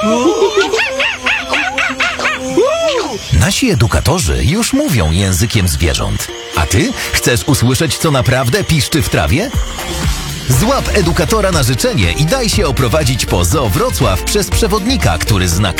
Nasi edukatorzy już mówią językiem zwierząt. A ty chcesz usłyszeć, co naprawdę piszczy w trawie? Złap edukatora na życzenie i daj się oprowadzić po Zoo Wrocław przez przewodnika, który zna